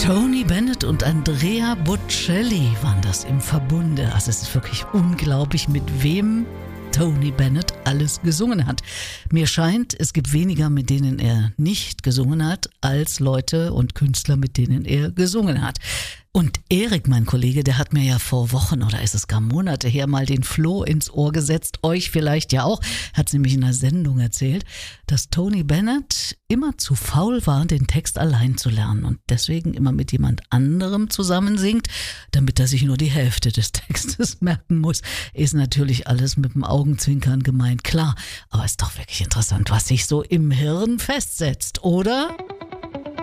Tony Bennett und Andrea Bocelli waren das im Verbunde. Also es ist wirklich unglaublich, mit wem Tony Bennett alles gesungen hat. Mir scheint, es gibt weniger, mit denen er nicht gesungen hat, als Leute und Künstler, mit denen er gesungen hat. Und Erik, mein Kollege, der hat mir ja vor Wochen oder ist es gar Monate her mal den Floh ins Ohr gesetzt, euch vielleicht ja auch, hat es nämlich in einer Sendung erzählt, dass Tony Bennett immer zu faul war, den Text allein zu lernen und deswegen immer mit jemand anderem zusammen singt, damit er sich nur die Hälfte des Textes merken muss. Ist natürlich alles mit dem Augenzwinkern gemeint, klar, aber ist doch wirklich interessant, was sich so im Hirn festsetzt, oder?